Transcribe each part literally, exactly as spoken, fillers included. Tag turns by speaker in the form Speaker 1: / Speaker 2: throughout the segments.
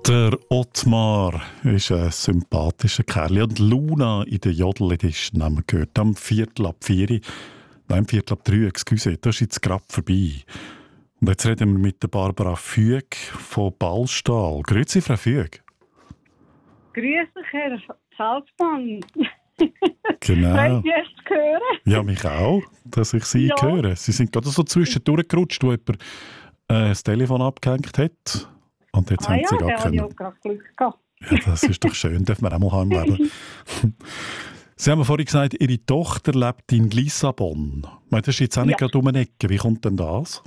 Speaker 1: Der Ottmar ist ein sympathischer Kerl. Und Luna in der Jodel-Edition haben wir gehört. Am Viertel ab vier. Nein, am Viertel ab drei, excuse. Das ist jetzt gerade vorbei. Und jetzt reden wir mit der Barbara Füg von Ballstahl. Grüezi, Frau Füg.
Speaker 2: Grüß dich, Herr Salzmann.
Speaker 1: Genau.
Speaker 2: Wollt ihr erst hören?
Speaker 1: Ja, mich auch, dass ich Sie
Speaker 2: Ja.
Speaker 1: höre. Sie sind gerade so zwischendurch gerutscht, wo jemand äh, das Telefon abgehängt hat. Und jetzt
Speaker 2: Ah
Speaker 1: haben
Speaker 2: ja,
Speaker 1: Sie
Speaker 2: da
Speaker 1: gerade
Speaker 2: habe ich
Speaker 1: können.
Speaker 2: auch gerade Glück gehabt.
Speaker 1: Ja, das ist doch schön, darf man auch mal haben im Leben. Sie haben mir vorhin gesagt, Ihre Tochter lebt in Lissabon. Ich meine, das ist jetzt auch nicht
Speaker 2: Ja.
Speaker 1: gerade um eine Ecke. Wie kommt denn das?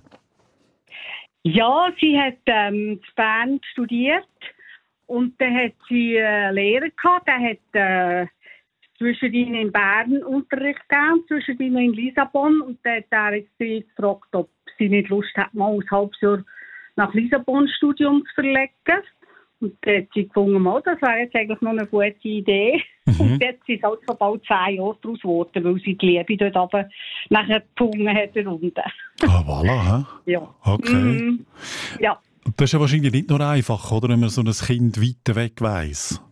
Speaker 2: Ja, sie hat ähm, in Bern studiert und dann hat sie einen Lehrer gehabt, der hat äh, zwischendrin in Bern Unterricht gegeben, zwischendrin in Lissabon, und dann hat er jetzt sie gefragt, ob sie nicht Lust hat, mal ein halbes Jahr nach Lissabon Studium zu verlegen. Und dann hat sie gefunden, mal, das wäre jetzt eigentlich noch eine gute Idee.
Speaker 1: Mhm.
Speaker 2: Und jetzt sind es halt schon bald zehn Jahre daraus geworden, weil sie die Liebe dort aber nachher gefunden hat. Unten.
Speaker 1: Ah, voilà. Hä?
Speaker 2: Ja.
Speaker 1: Okay.
Speaker 2: Mhm. Ja.
Speaker 1: Das ist ja wahrscheinlich nicht nur einfach, oder, wenn man so ein Kind weiter weg weiss.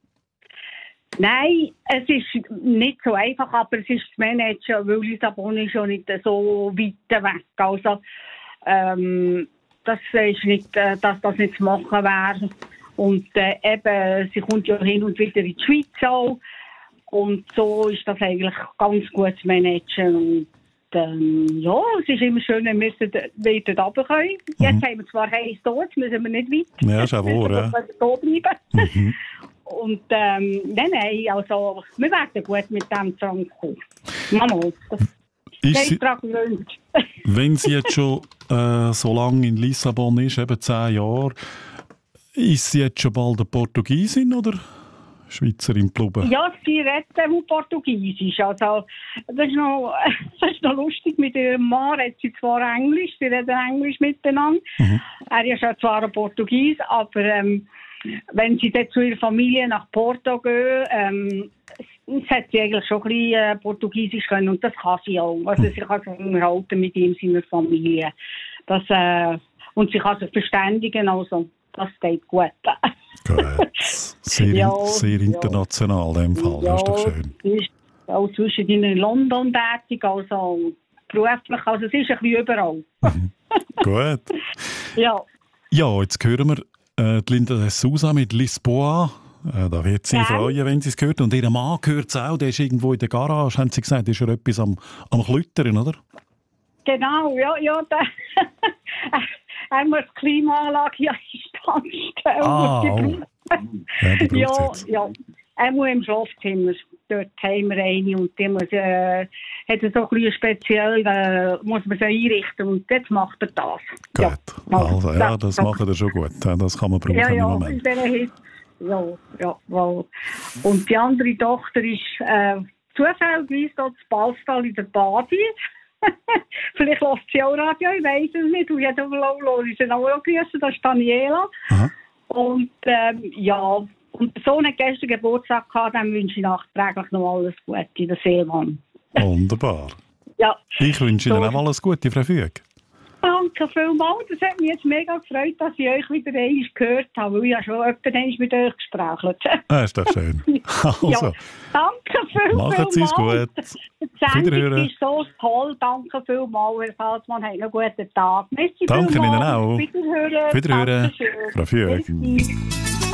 Speaker 2: Nein, es ist nicht so einfach, aber es ist das Managen, weil Lissabon ist ja nicht so weit weg. Also, ähm, das ist nicht, äh, dass das nicht zu machen wäre. Und äh, eben, sie kommt ja hin und wieder in die Schweiz auch. Und so ist das eigentlich ganz gut zu managen. Und ähm, ja, es ist immer schön, wenn wir wieder runter können. Jetzt haben wir zwar heiß da, jetzt müssen wir nicht weit.
Speaker 1: Ja, ist auch wahr, ja.
Speaker 2: Wir müssen hier bleiben.
Speaker 1: Mhm.
Speaker 2: Und ähm, nein, nein, also wir werden gut mit dem zusammenkommen. Mama, das
Speaker 1: Ist
Speaker 2: ist
Speaker 1: sie,
Speaker 2: daran gewöhnt.
Speaker 1: wenn sie jetzt schon äh, so lange in Lissabon ist, eben zehn Jahre, ist sie jetzt schon bald eine Portugiesin oder Schweizerin geblieben?
Speaker 2: Ja, sie redet auch Portugiesisch. Also, das ist noch, das ist noch lustig. Mit ihrem Mann redet sie zwar Englisch, sie reden Englisch miteinander.
Speaker 1: Mhm.
Speaker 2: Er ist ja zwar ein Portugies, aber ähm, wenn sie dann zu ihrer Familie nach Porto gehen, ähm, hat sie eigentlich schon ein bisschen äh, Portugiesisch können, und das kann sie auch. Also sie kann sich unterhalten mit ihm, seiner Familie. Das, äh, und sie kann sich verständigen, also das geht gut.
Speaker 1: Gut. Sehr,
Speaker 2: Ja,
Speaker 1: sehr international in dem Fall, das ist doch schön.
Speaker 2: sie ist auch zwischendrin in London tätig, also beruflich, also sie ist ein bisschen überall.
Speaker 1: Gut.
Speaker 2: Ja.
Speaker 1: Ja, jetzt hören wir äh, die Linda de Souza mit Lisboa. Äh, da wird sie
Speaker 2: Ja.
Speaker 1: freuen, wenn sie es hört. Und ihr Mann hört es auch, der ist irgendwo in der Garage, haben sie gesagt, ist er etwas am, am Klüttern, oder?
Speaker 2: Genau, ja, ja. Da, er muss die Klimaanlage ja in Stand stellen.
Speaker 1: Ah,
Speaker 2: Die
Speaker 1: oh.
Speaker 2: braucht-
Speaker 1: Ja, die
Speaker 2: ja,
Speaker 1: braucht jetzt.
Speaker 2: ja. Er muss im Schlafzimmer. Dort haben wir eine und die muss, äh, hat so ein bisschen speziell, äh, muss man sie einrichten, und jetzt macht er das.
Speaker 1: Gut.
Speaker 2: Ja,
Speaker 1: Also, ja, das
Speaker 2: ja.
Speaker 1: macht er schon gut. Ja, das kann man brauchen
Speaker 2: Ja,
Speaker 1: im
Speaker 2: ja, in
Speaker 1: Moment.
Speaker 2: dieser Hitze. Ja, ja, wohl. Und die andere Tochter ist äh, zufälligerweise dort zu Ballstahl in der Badi. Vielleicht lässt sie auch Radio, ich weiß es nicht. Und jetzt höre ich sie auch grüßen, das ist Daniela.
Speaker 1: Aha.
Speaker 2: Und ähm, ja, und der Sohn hat gestern Geburtstag gehabt, dann wünsche ich nachträglich noch alles Gute, der Seemann.
Speaker 1: Wunderbar.
Speaker 2: Ja,
Speaker 1: Ich wünsche Ihnen
Speaker 2: So.
Speaker 1: auch alles Gute, Frau Füg.
Speaker 2: danke vielmals. Das hat mich jetzt mega gefreut, dass ich euch wieder einmal gehört habe, weil ich ja schon öfter einmal mit euch gesprochen.
Speaker 1: Ah, ist doch schön. Also,
Speaker 2: Ja, danke vielmals.
Speaker 1: machen Sie es gut.
Speaker 2: Die Sendung
Speaker 1: Wiederhören.
Speaker 2: ist so toll. Danke vielmals, Herr Salzmann. Habt einen guten Tag. Merci
Speaker 1: Danke
Speaker 2: vielmals.
Speaker 1: Ihnen auch.
Speaker 2: Wiederhören.
Speaker 1: Wiederhören,
Speaker 2: Dankeschön.
Speaker 1: Frau Füg.
Speaker 2: Merci.